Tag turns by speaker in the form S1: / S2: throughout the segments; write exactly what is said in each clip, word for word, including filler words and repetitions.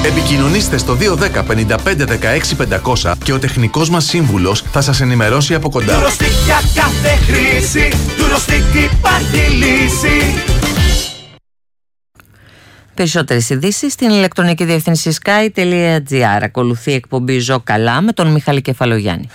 S1: Επικοινωνήστε στο δύο ένα μηδέν πέντε πέντε δεκαέξι πεντακόσια και ο τεχνικός μας σύμβουλος θα σας ενημερώσει από κοντά.
S2: Ντουροστικ για κάθε χρήση, Ντουροστικ υπάρχει λύση.
S3: Περισσότερες ειδήσεις στην ηλεκτρονική διεύθυνση sky τελεία gr. Ακολουθεί η εκπομπή Ζω Καλά με τον Μιχάλη Κεφαλογιάννη.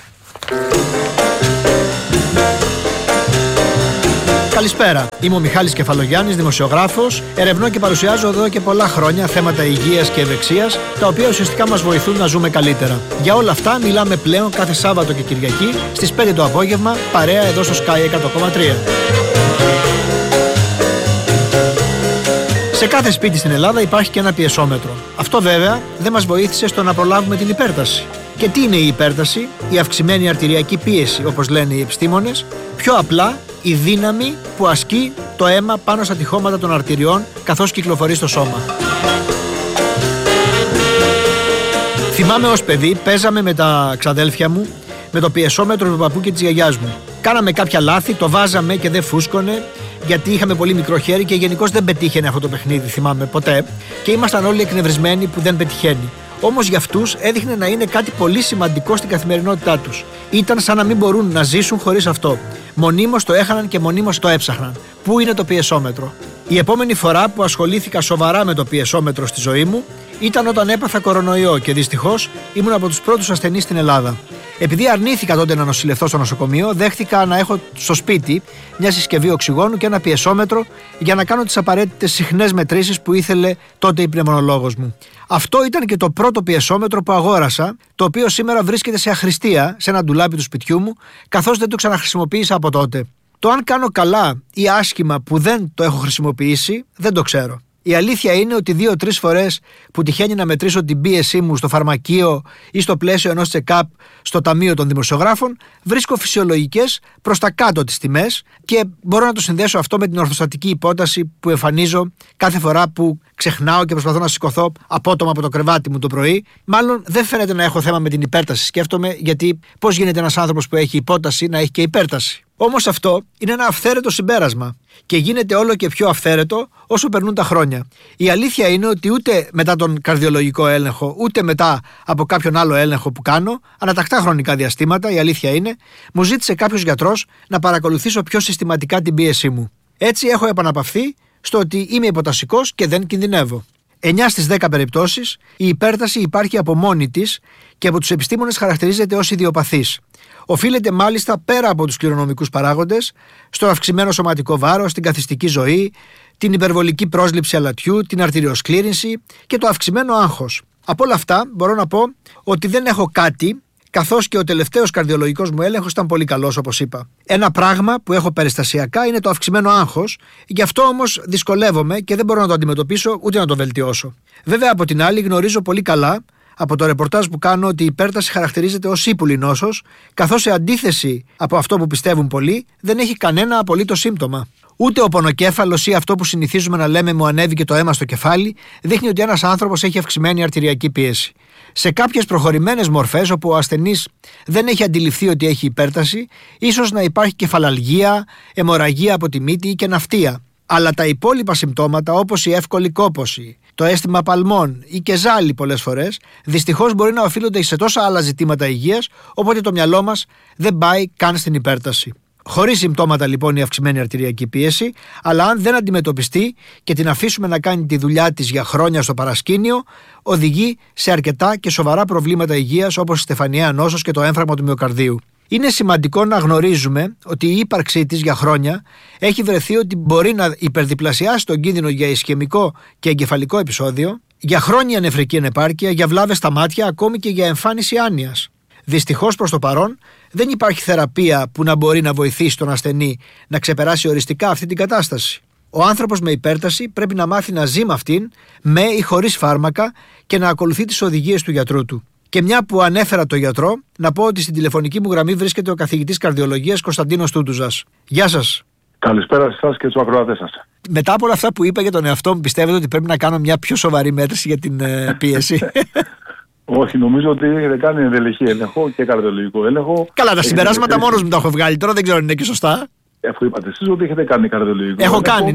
S4: Καλησπέρα. Είμαι ο Μιχάλης Κεφαλογιάννης, δημοσιογράφος. Ερευνώ και παρουσιάζω εδώ και πολλά χρόνια θέματα υγείας και ευεξίας, τα οποία ουσιαστικά μας βοηθούν να ζούμε καλύτερα. Για όλα αυτά μιλάμε πλέον κάθε Σάββατο και Κυριακή στις πέντε το απόγευμα, παρέα εδώ στο Sky εκατό κόμμα τρία. Σε κάθε σπίτι στην Ελλάδα υπάρχει και ένα πιεσόμετρο. Αυτό βέβαια δεν μας βοήθησε στο να προλάβουμε την υπέρταση. Και τι είναι η υπέρταση? Η αυξημένη αρτηριακή πίεση, όπως λένε οι επιστήμονες, πιο απλά η δύναμη που ασκεί το αίμα πάνω στα τυχώματα των αρτηριών καθώς κυκλοφορεί στο σώμα. Θυμάμαι ως παιδί παίζαμε με τα ξαδέλφια μου με το πιεσόμετρο του παππού και της γιαγιάς μου. Κάναμε κάποια λάθη, το βάζαμε και δεν φούσκωνε, γιατί είχαμε πολύ μικρό χέρι και γενικώς δεν πετύχαινε αυτό το παιχνίδι, θυμάμαι ποτέ, και ήμασταν όλοι εκνευρισμένοι που δεν πετυχαίνει. Όμως για αυτούς έδειχνε να είναι κάτι πολύ σημαντικό στην καθημερινότητά τους. Ήταν σαν να μην μπορούν να ζήσουν χωρίς αυτό. Μονίμως το έχαναν και μονίμως το έψαχναν. Πού είναι το πιεσόμετρο? Η επόμενη φορά που ασχολήθηκα σοβαρά με το πιεσόμετρο στη ζωή μου ήταν όταν έπαθα κορονοϊό και δυστυχώς ήμουν από τους πρώτους ασθενείς στην Ελλάδα. Επειδή αρνήθηκα τότε να νοσηλευτώ στο νοσοκομείο, δέχτηκα να έχω στο σπίτι μια συσκευή οξυγόνου και ένα πιεσόμετρο για να κάνω τις απαραίτητες συχνές μετρήσεις που ήθελε τότε η πνευμονολόγος μου. Αυτό ήταν και το πρώτο πιεσόμετρο που αγόρασα, το οποίο σήμερα βρίσκεται σε αχρηστία σε ένα ντουλάπι του σπιτιού μου, καθώς δεν το ξαναχρησιμοποίησα από τότε. Το αν κάνω καλά ή άσχημα που δεν το έχω χρησιμοποιήσει, δεν το ξέρω. Η αλήθεια είναι ότι δύο-τρεις φορές που τυχαίνει να μετρήσω την πίεσή μου στο φαρμακείο ή στο πλαίσιο ενός check-up στο Ταμείο των Δημοσιογράφων, βρίσκω φυσιολογικές προς τα κάτω τις τιμές και μπορώ να το συνδέσω αυτό με την ορθοστατική υπόταση που εμφανίζω κάθε φορά που ξεχνάω και προσπαθώ να σηκωθώ απότομα από το κρεβάτι μου το πρωί. Μάλλον δεν φαίνεται να έχω θέμα με την υπέρταση, σκέφτομαι, γιατί πώς γίνεται ένας άνθρωπος που έχει υπόταση να έχει και υπέρταση? Όμως αυτό είναι ένα αυθαίρετο συμπέρασμα και γίνεται όλο και πιο αυθαίρετο όσο περνούν τα χρόνια. Η αλήθεια είναι ότι ούτε μετά τον καρδιολογικό έλεγχο, ούτε μετά από κάποιον άλλο έλεγχο που κάνω, ανατακτά χρονικά διαστήματα, η αλήθεια είναι, μου ζήτησε κάποιος γιατρός να παρακολουθήσω πιο συστηματικά την πίεσή μου. Έτσι έχω επαναπαυθεί στο ότι είμαι υποτασικός και δεν κινδυνεύω. εννιά στις δέκα περιπτώσεις η υπέρταση υπάρχει από μόνη της και από τους επιστήμονες χαρακτηρίζεται ως ιδιοπαθής. Οφείλεται μάλιστα πέρα από τους κληρονομικούς παράγοντες στο αυξημένο σωματικό βάρος, την καθιστική ζωή, την υπερβολική πρόσληψη αλατιού, την αρτηριοσκλήρυνση και το αυξημένο άγχος. Από όλα αυτά μπορώ να πω ότι δεν έχω κάτι, καθώς και ο τελευταίος καρδιολογικός μου έλεγχος ήταν πολύ καλός, όπως είπα. Ένα πράγμα που έχω περιστασιακά είναι το αυξημένο άγχος, γι' αυτό όμως δυσκολεύομαι και δεν μπορώ να το αντιμετωπίσω ούτε να το βελτιώσω. Βέβαια, από την άλλη, γνωρίζω πολύ καλά από το ρεπορτάζ που κάνω ότι η υπέρταση χαρακτηρίζεται ως ύπουλη νόσος, καθώς σε αντίθεση από αυτό που πιστεύουν πολλοί, δεν έχει κανένα απολύτως σύμπτωμα. Ούτε ο πονοκέφαλος ή αυτό που συνηθίζουμε να λέμε μου ανέβηκε το αίμα στο κεφάλι, δείχνει ότι ένας άνθρωπος έχει αυξημένη αρτηριακή πίεση. Σε κάποιες προχωρημένες μορφές, όπου ο ασθενής δεν έχει αντιληφθεί ότι έχει υπέρταση, ίσως να υπάρχει κεφαλαλγία, αιμορραγία από τη μύτη ή και ναυτία. Αλλά τα υπόλοιπα συμπτώματα, όπως η εύκολη κόπωση, το αίσθημα παλμών ή και ζάλι πολλές φορές, δυστυχώς μπορεί να οφείλονται σε τόσα άλλα ζητήματα υγείας, οπότε το μυαλό μας δεν πάει καν στην υπέρταση. Χωρίς συμπτώματα λοιπόν η αυξημένη αρτηριακή πίεση, αλλά αν δεν αντιμετωπιστεί και την αφήσουμε να κάνει τη δουλειά της για χρόνια στο παρασκήνιο, οδηγεί σε αρκετά και σοβαρά προβλήματα υγείας, όπως η στεφανιαία νόσος και το έμφραγμα του μυοκαρδίου. Είναι σημαντικό να γνωρίζουμε ότι η ύπαρξή της για χρόνια έχει βρεθεί ότι μπορεί να υπερδιπλασιάσει τον κίνδυνο για ισχαιμικό και εγκεφαλικό επεισόδιο, για χρόνια νεφρική ανεπάρκεια, για βλάβες στα μάτια, ακόμη και για εμφάνιση άνοιας. Δυστυχώς προς το παρόν δεν υπάρχει θεραπεία που να μπορεί να βοηθήσει τον ασθενή να ξεπεράσει οριστικά αυτή την κατάσταση. Ο άνθρωπος με υπέρταση πρέπει να μάθει να ζει με αυτήν, με ή χωρίς φάρμακα, και να ακολουθεί τις οδηγίες του γιατρού του. Και μια που ανέφερα το γιατρό, να πω ότι στην τηλεφωνική μου γραμμή βρίσκεται ο καθηγητής καρδιολογίας Κωνσταντίνος Τούτουζας. Γεια σας.
S5: Καλησπέρα σε εσάς και στους ακροατές σας.
S4: Μετά από όλα αυτά που είπα για τον εαυτό μου, πιστεύετε ότι πρέπει να κάνω μια πιο σοβαρή μέτρηση για την ε, πίεση?
S5: Όχι, νομίζω ότι έχετε κάνει ενδελεχή έλεγχο και καρδιολογικό έλεγχο. Καλά,
S4: τα συμπεράσματα μόνος μου τα έχω βγάλει τώρα, δεν ξέρω αν είναι και σωστά.
S5: Αφού είπατε εσείς ότι έχετε κάνει καρδιολογικό
S4: έχω
S5: έλεγχο.
S4: Έχω κάνει, ναι.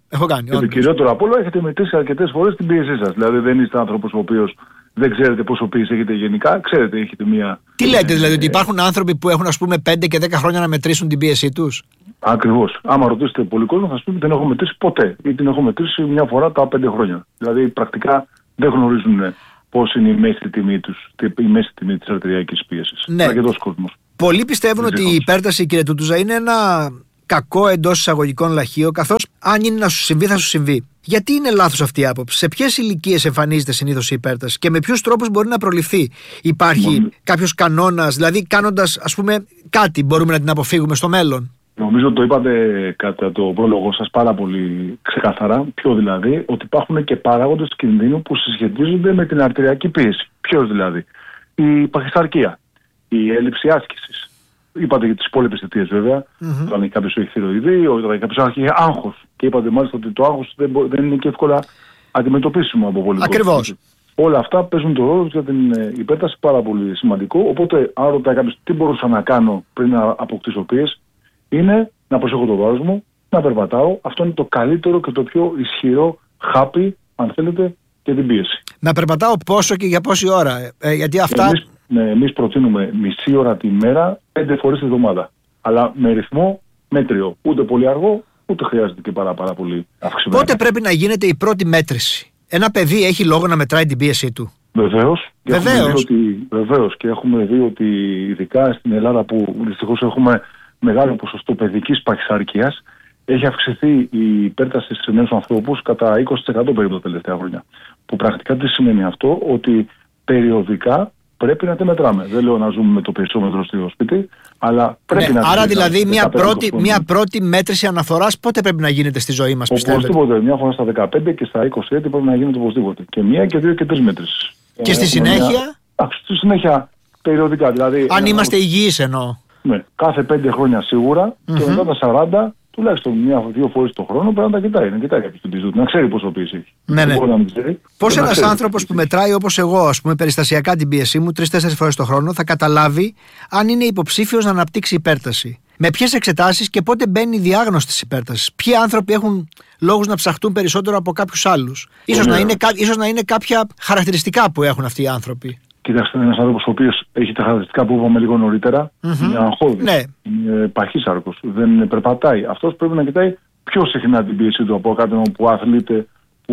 S4: Έχω κάνει.
S5: Και το κυριότερο απ' όλα, έχετε μετρήσει αρκετές φορές την πίεσή σας. Δηλαδή δεν είστε άνθρωπος ο οποίος δεν ξέρετε πόσο πίεση έχετε γενικά, ξέρετε, έχετε μία.
S4: Τι λέτε, δηλαδή, ότι υπάρχουν άνθρωποι που έχουν, ας πούμε, πέντε και δέκα χρόνια να μετρήσουν την πίεσή τους?
S5: Ακριβώς. Άμα ρωτήσετε πολύ κόσμο, θα σας πει ότι δεν έχω μετρήσει ποτέ ή την έχω μετρήσει μια φορά τα πέντε χρόνια. Δηλαδή πρακτικά δεν γνωρίζουν πώς είναι η μέση τιμή τους, η μέση τιμή της αρτηριακής πίεσης.
S4: Ναι.
S5: Αρκετός κόσμος.
S4: Πολλοί πιστεύουν ότι η υπέρταση, κύριε Τούτουζα, είναι ένα κακό εντός εισαγωγικών λαχείο, καθώς αν είναι να σου συμβεί, θα σου συμβεί. Γιατί είναι λάθος αυτή η άποψη? Σε ποιες ηλικίες εμφανίζεται συνήθως η υπέρταση και με ποιους τρόπους μπορεί να προληφθεί? Υπάρχει mm. κάποιος κανόνας, δηλαδή κάνοντας, ας πούμε, κάτι μπορούμε να την αποφύγουμε στο μέλλον?
S5: Νομίζω ότι το είπατε κατά το πρόλογο σας πάρα πολύ ξεκάθαρα. Ποιο δηλαδή? Ότι υπάρχουν και παράγοντες κινδύνου που συσχετίζονται με την αρτηριακή πίεση. Ποιος δηλαδή? Η παχυσαρκία, η έλλειψη άσκησης. Είπατε για τις υπόλοιπες αιτίες βέβαια. Mm-hmm. Όταν κάποιος έχει θηροειδή, όταν κάποιος έχει άγχος. Και είπατε μάλιστα ότι το άγχος δεν, μπο- δεν είναι και εύκολα αντιμετωπίσιμο από πολλοί.
S4: Ακριβώς.
S5: Όλα αυτά παίζουν το ρόλο για την υπέρταση πάρα πολύ σημαντικό. Οπότε, αν ρωτάει κάποιος τι μπορούσα να κάνω πριν να αποκτήσω πίεση, είναι να προσέχω το βάρος μου, να περπατάω. Αυτό είναι το καλύτερο και το πιο ισχυρό χάπι, αν θέλετε, για την πίεση.
S4: Να περπατάω πόσο και για πόση ώρα? Ε, γιατί αυτά.
S5: Εμείς, ναι, εμείς προτείνουμε μισή ώρα τη μέρα, πέντε φορές τη εβδομάδα. Αλλά με ρυθμό μέτριο. Ούτε πολύ αργό, ούτε χρειάζεται και πάρα, πάρα πολύ αυξημένο.
S4: Πότε πρέπει να γίνεται η πρώτη μέτρηση? Ένα παιδί έχει λόγο να μετράει την πίεσή του?
S5: Βεβαίως.
S4: Βεβαίως.
S5: Βεβαίως. Και έχουμε δει ότι ειδικά στην Ελλάδα, που δυστυχώς έχουμε μεγάλο ποσοστό παιδικής παχυσαρκίας, έχει αυξηθεί η υπέρταση σε νέους ανθρώπους κατά είκοσι τοις εκατό περίπου τα τελευταία χρόνια. Που πρακτικά τι σημαίνει αυτό? Ότι περιοδικά πρέπει να τα μετράμε. Δεν λέω να ζούμε με το περισσότερο στο σπίτι, αλλά πρέπει
S4: ναι,
S5: να.
S4: Άρα δηλαδή μια πρώτη, μια πρώτη μέτρηση αναφοράς πότε πρέπει να γίνεται στη ζωή μας, πιστεύετε?
S5: Οπωσδήποτε. Μια φορά στα δεκαπέντε και στα είκοσι έτη πρέπει να γίνεται οπωσδήποτε. Και μία και δύο και τρεις μέτρησεις.
S4: Και στη συνέχεια?
S5: Μια... Στη συνέχεια περιοδικά. Δηλαδή,
S4: αν είμαστε υγιείς εννοώ.
S5: Ναι, κάθε πέντε χρόνια σίγουρα mm-hmm. και μετά τα σαράντα, τουλάχιστον μία-δύο φορές το χρόνο πρέπει να τα κοιτάει. Να κοιτάει κάποιος την πίεση του, να ξέρει πόσο πίεση έχει.
S4: Ναι, ναι. Πώς ένας
S5: ξέρει,
S4: άνθρωπος που μετράει όπως εγώ, ας πούμε, περιστασιακά την πίεσή μου τρεις-τέσσερις φορές το χρόνο, θα καταλάβει αν είναι υποψήφιος να αναπτύξει υπέρταση? Με ποιες εξετάσεις και πότε μπαίνει η διάγνωση της υπέρτασης? Ποιοι άνθρωποι έχουν λόγους να ψαχτούν περισσότερο από κάποιους άλλους? Ίσως, να είναι, ίσως να είναι κάποια χαρακτηριστικά που έχουν αυτοί οι άνθρωποι.
S5: Κοιτάξτε, ένας άνθρωπος ο οποίος έχει τα χαρακτηριστικά που είπαμε λίγο νωρίτερα, mm-hmm. είναι αγχώδης, ναι. είναι παχύσαρκος, δεν περπατάει. Αυτός πρέπει να κοιτάει πιο συχνά την πίεση του από κάποιον που αθλείται, που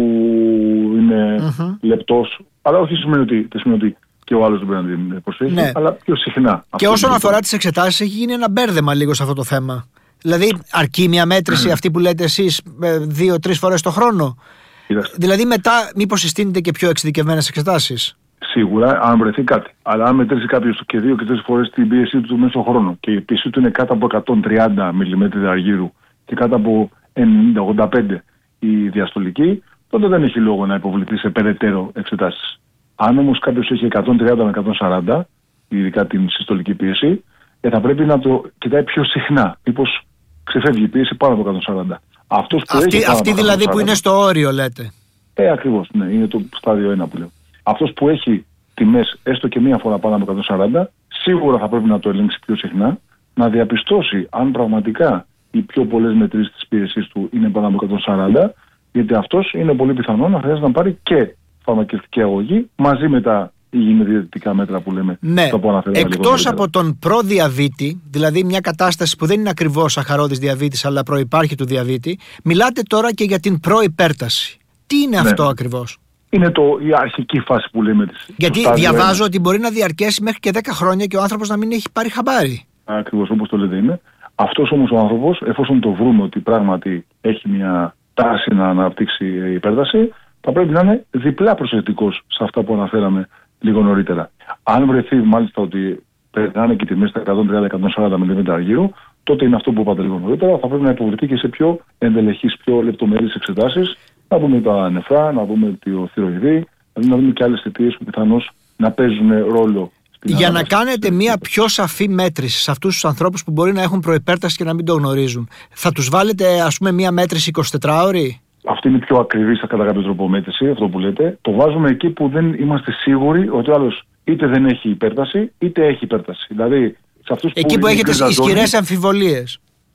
S5: είναι mm-hmm. λεπτός. Αλλά όχι σημαίνει ότι, σημαίνει ότι και ο άλλος δεν πρέπει να την προσέχει, ναι. αλλά πιο συχνά.
S4: Και όσον αφορά τις εξετάσεις, έχει γίνει ένα μπέρδεμα λίγο σε αυτό το θέμα. Δηλαδή, αρκεί μια μέτρηση mm. αυτή που λέτε εσείς δύο-τρεις φορές το χρόνο?
S5: Κοιτάξτε.
S4: Δηλαδή, μετά, μήπως συστήνετε και πιο εξειδικευμένες εξετάσεις?
S5: Σίγουρα, αν βρεθεί κάτι. Αλλά αν μετρήσει κάποιος και δύο και τρεις φορές την πίεσή του μέσω χρόνο και η πίεση του είναι κάτω από εκατόν τριάντα μιλιμέτρια αργύρου και κάτω από ενενήντα ογδόντα πέντε η διαστολική, τότε δεν έχει λόγο να υποβληθεί σε περαιτέρω εξετάσεις. Αν όμως κάποιος έχει εκατόν τριάντα με εκατόν σαράντα, ειδικά την συστολική πίεση, θα πρέπει να το κοιτάει πιο συχνά. Μήπως ξεφεύγει η πίεση πάνω από εκατόν σαράντα. Αυτός που
S4: αυτή
S5: έχει
S4: αυτή δηλαδή σαράντα, που είναι στο όριο, λέτε?
S5: Ε, ακριβώς, ναι, είναι το στάδιο ένα που λέω. Αυτός που έχει τιμές έστω και μία φορά πάνω από εκατόν σαράντα, σίγουρα θα πρέπει να το ελέγξει πιο συχνά, να διαπιστώσει αν πραγματικά οι πιο πολλές μετρήσεις της πίεσης του είναι πάνω από εκατόν σαράντα, γιατί αυτός είναι πολύ πιθανό να χρειάζεται να πάρει και φαρμακευτική αγωγή μαζί με τα υγιεινοδιαιτητικά μέτρα που λέμε.
S4: Ναι, εκτός από τον προδιαβήτη, δηλαδή μια κατάσταση που δεν είναι ακριβώς σαχαρόδης διαβήτης αλλά προϋπάρχει του διαβήτη, μιλάτε τώρα και για την προϋπέρταση. Τι είναι ναι. αυτό ακριβώς?
S5: Είναι το, η αρχική φάση που λέμε της.
S4: Γιατί διαβάζω είναι. ότι μπορεί να διαρκέσει μέχρι και δέκα χρόνια και ο άνθρωπος να μην έχει πάρει χαμπάρι.
S5: Ακριβώς όπως το λέτε είναι. Αυτός όμως ο άνθρωπος, εφόσον το βρούμε ότι πράγματι έχει μια τάση να αναπτύξει υπέρταση, θα πρέπει να είναι διπλά προσεκτικός σε αυτά που αναφέραμε λίγο νωρίτερα. Αν βρεθεί μάλιστα ότι περνάνε και τιμές στα εκατόν τριάντα με εκατόν σαράντα μιλιμέτρα αργύρου, τότε είναι αυτό που είπατε λίγο νωρίτερα, θα πρέπει να υποβληθεί και σε πιο ενδελεχείς, πιο λεπτομερείς εξετάσεις. Να δούμε τα νεφρά, να δούμε το θηροειδή, να δούμε και άλλες αιτίες που πιθανώς να παίζουν ρόλο. Στην
S4: Για
S5: ανάπτυξη.
S4: να κάνετε μια πιο σαφή μέτρηση σε αυτούς τους ανθρώπους που μπορεί να έχουν προϋπέρταση και να μην το γνωρίζουν, θα τους βάλετε ας πούμε μια μέτρηση εικοσιτετράωρη?
S5: Αυτή είναι πιο ακριβή κατά κάποιο τρόπο μέτρηση, αυτό που λέτε. Το βάζουμε εκεί που δεν είμαστε σίγουροι ότι ο άλλος είτε δεν έχει υπέρταση είτε έχει υπέρταση. Δηλαδή, σε αυτούς
S4: εκεί που, που έχετε ισχυρές αμφιβολίες.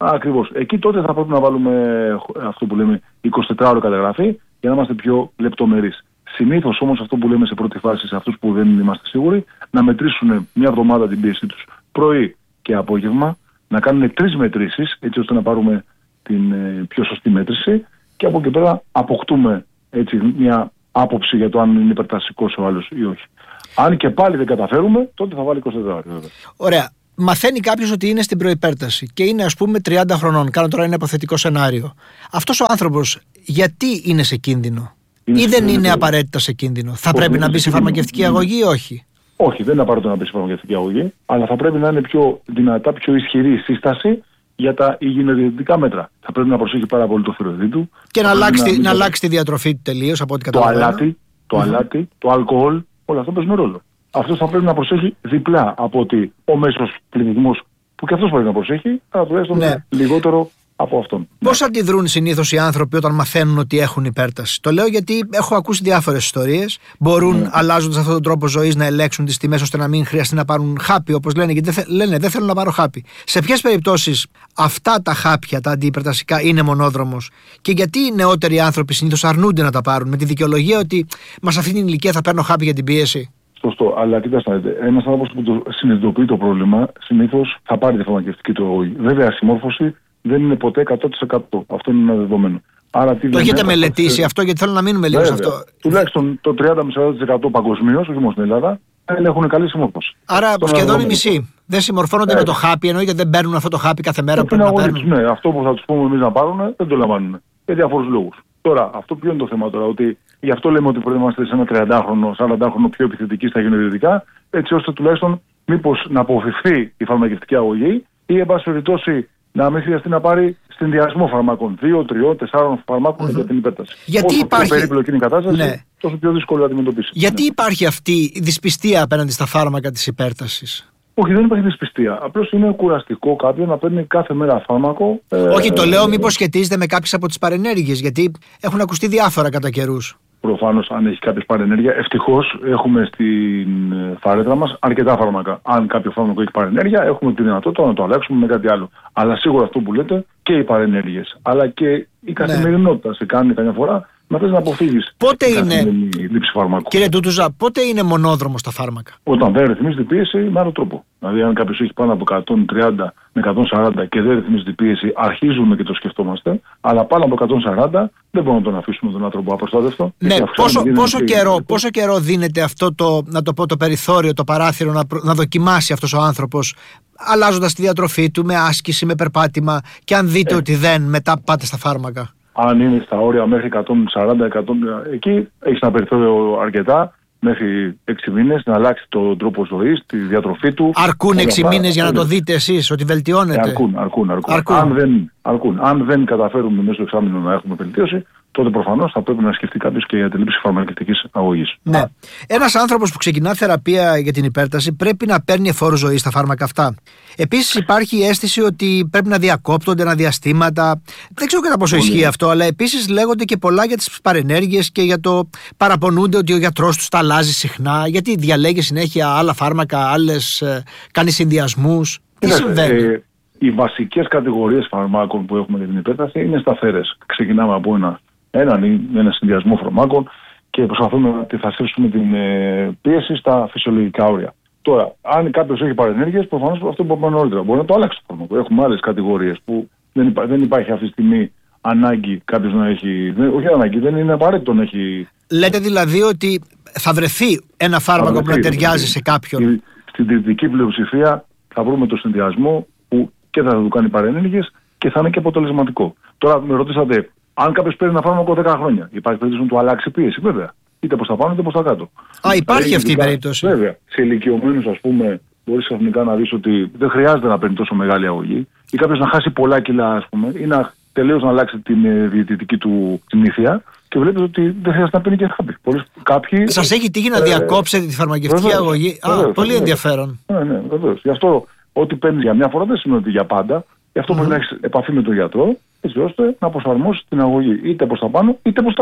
S5: Ακριβώς. Εκεί τότε θα πρέπει να βάλουμε αυτό που λέμε εικοσιτετράωρη καταγραφή για να είμαστε πιο λεπτομερείς. Συνήθως όμως αυτό που λέμε σε πρώτη φάση σε αυτούς που δεν είμαστε σίγουροι, να μετρήσουν μια εβδομάδα την πίεσή τους πρωί και απόγευμα, να κάνουν τρεις μετρήσεις έτσι ώστε να πάρουμε την ε, πιο σωστή μέτρηση και από εκεί πέρα αποκτούμε έτσι μια άποψη για το αν είναι υπερτασικός ο άλλος ή όχι. Αν και πάλι δεν καταφέρουμε, τότε θα βάλει εικοσιτετράωρη.
S4: Ωραία. Μαθαίνει κάποιος ότι είναι στην προϋπέρταση και είναι ας πούμε τριάντα χρονών. Κάνω τώρα ένα υποθετικό σενάριο. Αυτός ο άνθρωπος γιατί είναι σε κίνδυνο, είναι ή δεν είναι απαραίτητα σε κίνδυνο? Θα πρέπει να μπει σε φαρμακευτική αγωγή ή όχι?
S5: Όχι, δεν είναι απαραίτητο να μπει σε φαρμακευτική αγωγή, αλλά θα πρέπει να είναι πιο δυνατά, πιο ισχυρή η σύσταση για τα υγιεινοδιαιτητικά μέτρα. Θα πρέπει να προσέχει πάρα πολύ το θηροειδή του. Και να αλλάξει,
S4: να, να αλλάξει τη διατροφή του τελείως από ό,τι
S5: το
S4: καταλαβαίνω.
S5: Αλάτι, το mm-hmm. αλάτι, το αλκοόλ, όλα αυτά παίζουν ρόλο. Αυτό θα πρέπει να προσέχει διπλά από ότι ο μέσος πληθυσμός που και αυτός πρέπει να προσέχει, αλλά τουλάχιστον ναι. λιγότερο από αυτόν.
S4: Πώς ναι. αντιδρούν συνήθως οι άνθρωποι όταν μαθαίνουν ότι έχουν υπέρταση? Το λέω γιατί έχω ακούσει διάφορες ιστορίες. Μπορούν ναι. αλλάζοντας αυτόν τον τρόπο ζωής να ελέγξουν τις τιμές ώστε να μην χρειαστεί να πάρουν χάπι, όπως λένε, γιατί δεν, θε, λένε δεν θέλω να πάρω χάπι. Σε ποιες περιπτώσεις αυτά τα χάπια, τα αντιυπερτασικά, είναι μονόδρομος και γιατί οι νεότεροι άνθρωποι συνήθως αρνούνται να τα πάρουν με τη δικαιολογία ότι μα σε αυτή την ηλικία θα παίρνω χάπι για την πίεση?
S5: Σωστό, αλλά κοιτάξτε, ένας άνθρωπος που το συνειδητοποιεί το πρόβλημα συνήθως θα πάρει τη φαρμακευτική του αγωγή. Βέβαια, η συμμόρφωση δεν είναι ποτέ εκατό τοις εκατό. Αυτό είναι ένα δεδομένο. Άρα, τι
S4: το έχετε μελετήσει σε... αυτό, γιατί θέλω να μείνουμε λίγο σε αυτό.
S5: Τουλάχιστον το τριάντα με σαράντα τοις εκατό παγκοσμίως, όχι μόνο στην Ελλάδα, έχουν καλή συμμόρφωση.
S4: Άρα το σχεδόν οι μισοί δεν συμμορφώνονται ε, με το χάπι, εννοείται δεν παίρνουν αυτό το χάπι κάθε μέρα που πρέπει να παίρνουν.
S5: Ναι, αυτό που θα τους πούμε εμείς να πάρουν δεν το λαμβάνουν. Για διάφορους λόγους. Τώρα, αυτό ποιο είναι το θέμα τώρα, ότι γι' αυτό λέμε ότι πρέπει να είμαστε σε ένα τριαντάχρονο, σαραντάχρονο πιο επιθετικοί στα υγειοδιαιτητικά, έτσι ώστε τουλάχιστον μήπως να αποφευθεί η φαρμακευτική αγωγή ή εν πάση περιπτώσει να μην χρειαστεί να πάρει συνδυασμό φαρμάκων, δύο, τριών, τεσσάρων φαρμάκων mm-hmm. για την υπέρταση.
S4: Γιατί
S5: όσο
S4: υπάρχει...
S5: πιο περίπλοκη είναι η κατάσταση, ναι. τόσο πιο δύσκολο να αντιμετωπίσει.
S4: Γιατί ναι. υπάρχει αυτή η δυσπιστία απέναντι στα φάρμακα της υπέρτασης?
S5: Όχι, δεν υπάρχει δυσπιστία. Απλώς είναι κουραστικό κάποιον να παίρνει κάθε μέρα φάρμακο.
S4: Όχι,
S5: ε,
S4: το λέω μήπως σχετίζεται με κάποιες από τις παρενέργειες, γιατί έχουν ακουστεί διάφορα κατά καιρούς.
S5: Προφανώς, αν έχει κάποιες παρενέργεια, ευτυχώς έχουμε στην φαρέτρα μας αρκετά φάρμακα. Αν κάποιο φάρμακο έχει παρενέργεια, έχουμε τη δυνατότητα να το αλλάξουμε με κάτι άλλο. Αλλά σίγουρα αυτό που λέτε και οι παρενέργειες, αλλά και η καθημερινότητα ναι. σε κάνει καμιά φορά να θες να αποφύγεις.
S4: Πότε είναι,
S5: λήψη φαρμάκου.
S4: Κύριε Τούτουζα, πότε είναι μονόδρομος τα φάρμακα?
S5: Όταν δεν ρυθμίζει την πίεση με άλλο τρόπο. Δηλαδή, αν κάποιος έχει πάνω από εκατόν τριάντα με εκατόν σαράντα και δεν ρυθμίζει την πίεση, αρχίζουμε και το σκεφτόμαστε. Αλλά πάνω από εκατόν σαράντα δεν μπορούμε να τον αφήσουμε τον άνθρωπο απροστάτευτο.
S4: Ναι, πόσο, πόσο, καιρό, πόσο καιρό δίνεται αυτό το, να το πω, το περιθώριο, το παράθυρο να, να δοκιμάσει αυτός ο άνθρωπος, αλλάζοντας τη διατροφή του με άσκηση, με περπάτημα, και αν δείτε ε. ότι δεν, μετά πάτε στα φάρμακα?
S5: Αν είναι στα όρια μέχρι εκατόν σαράντα, εκατό, εκεί έχει ένα περιθώριο αρκετά, μέχρι έξι μήνες, να αλλάξει τον τρόπο ζωής, τη διατροφή του.
S4: Αρκούν έξι μήνες για να το δείτε εσείς ότι βελτιώνεται?
S5: Ε, αρκούν, αρκούν, αρκούν.
S4: αρκούν.
S5: Αν, δεν, αρκούν. Αν δεν καταφέρουμε μέσα στο εξάμηνο να έχουμε βελτίωση, τότε προφανώς θα πρέπει να σκεφτεί κάποιος και για τη λήψη φαρμακευτικής αγωγής.
S4: Ναι. Ένας άνθρωπος που ξεκινά θεραπεία για την υπέρταση πρέπει να παίρνει εφόρου ζωή στα φάρμακα αυτά. Επίσης υπάρχει η αίσθηση ότι πρέπει να διακόπτονται ένα διαστήματα. Δεν ξέρω κατά πόσο ισχύει αυτό, αλλά επίσης λέγονται και πολλά για τις παρενέργειες και για το παραπονούνται ότι ο γιατρός τους τα αλλάζει συχνά, γιατί διαλέγει συνέχεια άλλα φάρμακα, άλλες, ε, κάνει συνδυασμούς. Τι
S5: είναι,
S4: συμβαίνει?
S5: Ε, οι βασικές κατηγορίες φαρμάκων που έχουμε για την υπέρταση είναι σταθερές. Ξεκινάμε από ένα. Έναν ή ένα συνδυασμό φαρμάκων και προσπαθούμε να αντιθασέψουμε την ε, πίεση στα φυσιολογικά όρια. Τώρα, αν κάποιος έχει παρενέργειες, προφανώς αυτό που είπαμε νωρίτερα. Μπορεί να το αλλάξει το φάρμακο. Έχουμε άλλες κατηγορίες που δεν, υπά, δεν υπάρχει αυτή τη στιγμή ανάγκη κάποιος να έχει. Δεν, όχι ανάγκη, δεν είναι απαραίτητο να έχει.
S4: Λέτε δηλαδή ότι θα βρεθεί ένα φάρμακο βρεθεί, που να ταιριάζει σε κάποιον?
S5: Στην δυτική πλειοψηφία θα βρούμε το συνδυασμό που και θα του κάνει παρενέργειες και θα είναι και αποτελεσματικό. Τώρα με ρωτήσατε. Αν κάποιος παίρνει ένα φάρμακο δέκα χρόνια, υπάρχει περίπτωση να του αλλάξει πίεση, βέβαια. Είτε προς τα πάνω είτε προς τα κάτω.
S4: Α, υπάρχει δηλαδή, αυτή η περίπτωση.
S5: Βέβαια. Σε ηλικιωμένους, ας πούμε, μπορείς ξαφνικά να δεις ότι δεν χρειάζεται να παίρνει τόσο μεγάλη αγωγή, ή κάποιος να χάσει πολλά κιλά, ας πούμε, ή να τελείως να αλλάξει την ε, διαιτητική του συνήθεια και βλέπεις ότι δεν χρειάζεται να παίρνει και χάπι. Κάποιοι.
S4: Σας έχει τύχει να διακόψετε ε, τη φαρμακευτική βεβαίως, αγωγή? Α, βεβαίως, πολύ βεβαίως. ενδιαφέρον.
S5: Ναι, ναι, βεβαίως. Γι' αυτό ό,τι παίρνεις για μια φορά δεν σημαίνει ότι για πάντα. Γι' αυτό mm-hmm. πρέπει να έχεις επαφή με τον γιατρό, έτσι ώστε να προσαρμόσει την αγωγή είτε προς τα πάνω είτε προς τα κάτω.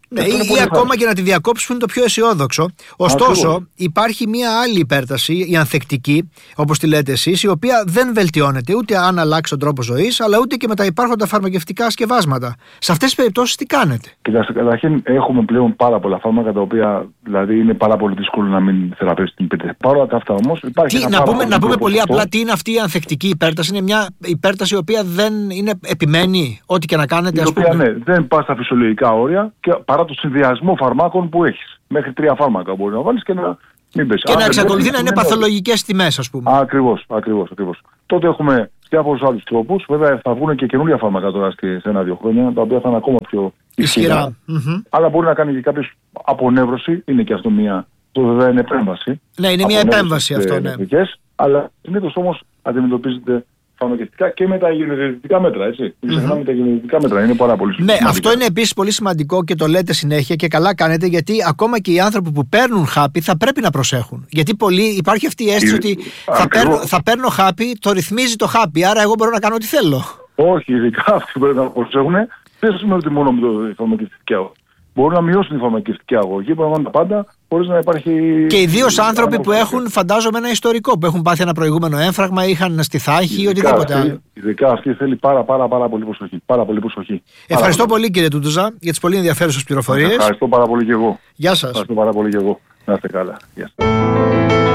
S4: Ναι, ή, ή ακόμα και να τη διακόψεις που είναι το πιο αισιόδοξο. Ωστόσο, Ακριβώς. υπάρχει μια άλλη υπέρταση, η ανθεκτική, όπως τη λέτε εσείς, η οποία δεν βελτιώνεται ούτε αν αλλάξει τον τρόπο ζωής, αλλά ούτε και με τα υπάρχοντα φαρμακευτικά σκευάσματα. Σε αυτές τις περιπτώσεις τι κάνετε?
S5: Κοιτάξτε, καταρχήν έχουμε πλέον πάρα πολλά φάρμακα τα οποία δηλαδή είναι πάρα πολύ δύσκολο να μην θεραπεύσει την υπέρταση. Παρ' όλα αυτά όμως υπάρχει.
S4: Τι, να πούμε, να πούμε πολύ αυτό. Απλά τι είναι αυτή η ανθεκτική υπέρταση? Είναι μια υπέρταση η οποία δεν είναι επιμένει, ό,τι και να κάνετε.
S5: Η
S4: ας
S5: οποία
S4: πούμε.
S5: Ναι, δεν πάει στα φυσιολογικά όρια και παρά το συνδυασμό φαρμάκων που έχεις. Μέχρι τρία φάρμακα μπορεί να βάλεις και να μην πέσει.
S4: Και να εξακολουθεί να είναι παθολογικές τιμές, ας πούμε.
S5: Ακριβώς, ακριβώς, ακριβώς. Τότε έχουμε διάφορους άλλους τρόπους. Βέβαια θα βγουν και καινούργια φάρμακα τώρα σε ένα-δύο χρόνια, τα οποία θα είναι ακόμα πιο ισχυρά. Mm-hmm. Αλλά μπορεί να κάνει και κάποιος απονεύρωση. Είναι και αυτό μια. Το βέβαια είναι επέμβαση.
S4: Ναι, είναι μια επέμβαση αυτό, ναι.
S5: Αλλά συνήθως όμως αντιμετωπίζεται φαρμακευτικά και με τα υγειοθετικά μέτρα, έτσι. Mm-hmm. Ξεχνάμε τα υγειοθετικά μέτρα, είναι πάρα πολύ σημαντικό.
S4: Ναι, αυτό είναι επίσης πολύ σημαντικό και το λέτε συνέχεια και καλά κάνετε, γιατί ακόμα και οι άνθρωποι που παίρνουν χάπι θα πρέπει να προσέχουν. Γιατί πολλοί, υπάρχει αυτή η αίσθηση η... ότι θα παίρνω, θα παίρνω χάπι, το ρυθμίζει το χάπι, άρα εγώ μπορώ να κάνω ό,τι θέλω.
S5: Όχι, ειδικά αυτοί πρέπει να προσέχουν. Δεν σημαίνει ότι μόνο με το φαρμακευτική αγωγή. Μπορούν να μειώσουν τη φαρμακευτική αγωγή, μπορούν να κάνουν τα πάντα χωρίς να υπάρχει. Και
S4: ιδίως άνθρωποι που έχουν, φαντάζομαι, ένα ιστορικό, που έχουν πάθει ένα προηγούμενο έμφραγμα, είχαν στη θάχη ή οτιδήποτε
S5: αυτή,
S4: άλλο.
S5: Ειδικά αυτή θέλει πάρα, πάρα, πάρα πολύ προσοχή. Πάρα πολύ προσοχή.
S4: Ευχαριστώ
S5: πάρα
S4: πολύ, κύριε Τούντουζα, για τις πολύ ενδιαφέρουσες πληροφορίες.
S5: Ευχαριστώ πάρα πολύ και εγώ.
S4: Γεια σας.
S5: Ευχαριστώ πάρα πολύ και εγώ. Να είστε καλά. Γεια σας.